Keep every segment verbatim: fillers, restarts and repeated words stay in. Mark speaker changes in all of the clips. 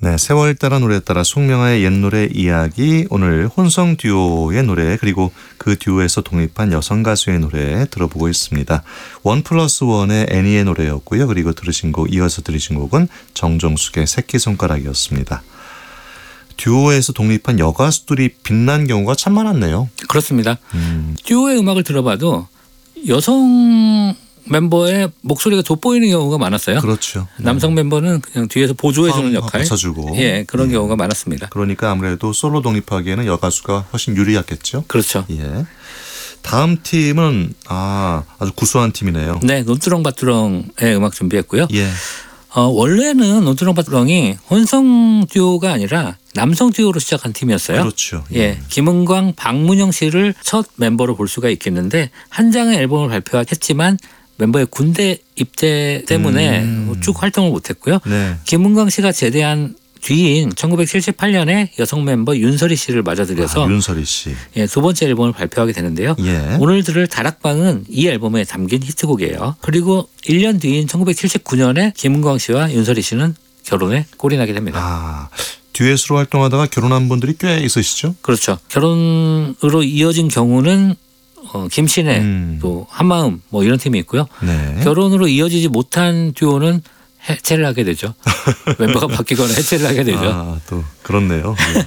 Speaker 1: 네, 세월 따라 노래 따라 송명아의 옛 노래 이야기, 오늘 혼성 듀오의 노래 그리고 그 듀오에서 독립한 여성 가수의 노래 들어보고 있습니다. 원 플러스 원의 애니의 노래였고요. 그리고 들으신 곡, 이어서 들으신 곡은 정종숙의 새끼손가락이었습니다. 듀오에서 독립한 여가수들이 빛난 경우가 참 많았네요.
Speaker 2: 그렇습니다.
Speaker 1: 음.
Speaker 2: 듀오의 음악을 들어봐도 여성 멤버의 목소리가 돋보이는 경우가 많았어요.
Speaker 1: 그렇죠.
Speaker 2: 남성 멤버는 그냥 뒤에서 보조해주는 역할,
Speaker 1: 받쳐주고.
Speaker 2: 예, 그런
Speaker 1: 예.
Speaker 2: 경우가 많았습니다.
Speaker 1: 그러니까 아무래도 솔로 독립하기에는 여가수가 훨씬 유리했겠죠.
Speaker 2: 그렇죠.
Speaker 1: 예. 다음 팀은 아, 아주 구수한 팀이네요.
Speaker 2: 네, 논두렁밭두렁의 음악 준비했고요.
Speaker 1: 예.
Speaker 2: 어, 원래는 논두렁밭두렁이 혼성 듀오가 아니라 남성 듀오로 시작한 팀이었어요.
Speaker 1: 그렇죠. 예.
Speaker 2: 예, 김은광, 박문영 씨를 첫 멤버로 볼 수가 있겠는데 한 장의 앨범을 발표했지만 멤버의 군대 입대 때문에
Speaker 1: 음.
Speaker 2: 쭉 활동을 못했고요.
Speaker 1: 네.
Speaker 2: 김은광 씨가 제대한 뒤인 천구백칠십팔 년에 여성 멤버 윤설이 씨를 맞아들여서
Speaker 1: 아, 윤설이 씨.
Speaker 2: 예, 두 번째 앨범을 발표하게 되는데요.
Speaker 1: 예.
Speaker 2: 오늘 들을 다락방은 이 앨범에 담긴 히트곡이에요. 그리고 일 년 뒤인 천구백칠십구 년에 김은광 씨와 윤설이 씨는 결혼에 꼴이 나게 됩니다.
Speaker 1: 아, 듀엣으로 활동하다가 결혼한 분들이 꽤 있으시죠?
Speaker 2: 그렇죠. 결혼으로 이어진 경우는 어, 김신혜,
Speaker 1: 음.
Speaker 2: 또 한마음 뭐 이런 팀이 있고요.
Speaker 1: 네.
Speaker 2: 결혼으로 이어지지 못한 듀오는 해체를 하게 되죠. 멤버가 바뀌거나 해체를 하게 되죠.
Speaker 1: 아, 또 그렇네요. 예.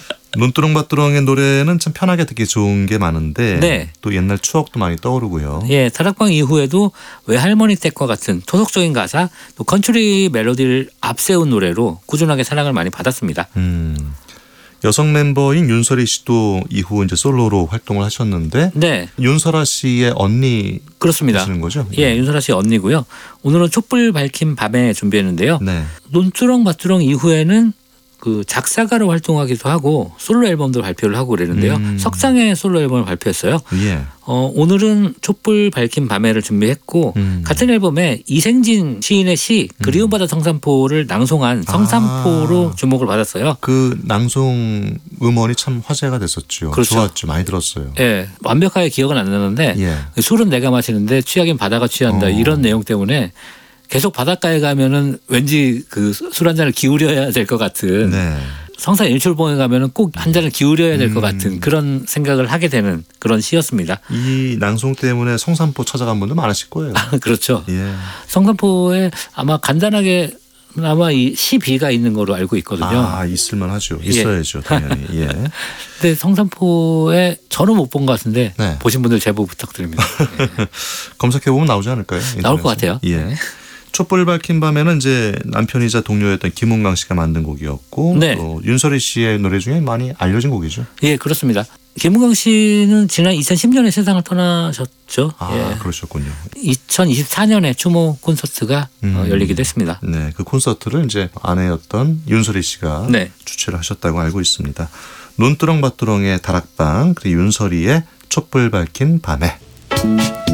Speaker 1: 논두렁밭두렁의 노래는 참 편하게 듣기 좋은 게 많은데
Speaker 2: 네.
Speaker 1: 또 옛날 추억도 많이 떠오르고요.
Speaker 2: 예, 다락방 이후에도 외할머니 댁과 같은 토속적인 가사, 또 컨트리 멜로디를 앞세운 노래로 꾸준하게 사랑을 많이 받았습니다.
Speaker 1: 음. 여성 멤버인 윤설이 씨도 이후 이제 솔로로 활동을 하셨는데
Speaker 2: 네,
Speaker 1: 윤설아 씨의 언니
Speaker 2: 그렇습니다.
Speaker 1: 하시는 거죠?
Speaker 2: 예, 윤설아 씨 언니고요. 오늘은 촛불 밝힌 밤에 준비했는데요.
Speaker 1: 네.
Speaker 2: 논두렁밭두렁 이후에는 그 작사가로 활동하기도 하고 솔로 앨범도 발표를 하고 그랬는데요.
Speaker 1: 음.
Speaker 2: 석상의 솔로 앨범을 발표했어요.
Speaker 1: 예.
Speaker 2: 어, 오늘은 촛불 밝힌 밤에를 준비했고
Speaker 1: 음.
Speaker 2: 같은 앨범에 이생진 시인의 시 그리운 바다 성산포를 낭송한 성산포로
Speaker 1: 아.
Speaker 2: 주목을 받았어요.
Speaker 1: 그 낭송 음원이 참 화제가 됐었죠.
Speaker 2: 그렇죠.
Speaker 1: 좋았죠. 많이 들었어요.
Speaker 2: 예, 완벽하게 기억은 안 나는데
Speaker 1: 예.
Speaker 2: 술은 내가 마시는데 취하긴 바다가 취한다
Speaker 1: 어.
Speaker 2: 이런 내용 때문에 계속 바닷가에 가면은 왠지 그 술 한 잔을 기울여야 될 것 같은
Speaker 1: 네.
Speaker 2: 성산 일출봉에 가면은 꼭 한 잔을 기울여야 될 것
Speaker 1: 음.
Speaker 2: 같은 그런 생각을 하게 되는 그런 시였습니다.
Speaker 1: 이 낭송 때문에 성산포 찾아간 분도 많으실 거예요.
Speaker 2: 그렇죠.
Speaker 1: 예.
Speaker 2: 성산포에 아마 간단하게 아마 이 시비가 있는 걸로 알고 있거든요.
Speaker 1: 아, 있을만 하죠. 있어야죠. 당연히. 예.
Speaker 2: 근데 성산포에 저는 못 본 것 같은데
Speaker 1: 네.
Speaker 2: 보신 분들 제보 부탁드립니다. 예.
Speaker 1: 검색해보면 나오지 않을까요?
Speaker 2: 나올 것
Speaker 1: 인터넷에?
Speaker 2: 같아요.
Speaker 1: 예.
Speaker 2: 네.
Speaker 1: 촛불 밝힌 밤에는 이제 남편이자 동료였던 김은광 씨가 만든 곡이었고
Speaker 2: 네.
Speaker 1: 또 윤설이 씨의 노래 중에 많이 알려진 곡이죠.
Speaker 2: 예, 그렇습니다. 김은광 씨는 지난 이천십 년에 세상을 떠나셨죠.
Speaker 1: 아,
Speaker 2: 예.
Speaker 1: 그러셨군요.
Speaker 2: 이천이십사 년에 추모 콘서트가
Speaker 1: 음.
Speaker 2: 어, 열리기도 했습니다.
Speaker 1: 네, 그 콘서트를 이제 아내였던 윤설이 씨가
Speaker 2: 네.
Speaker 1: 주최를 하셨다고 알고 있습니다. 논두렁밭두렁의 다락방 그리고 윤설이의 촛불 밝힌 밤에.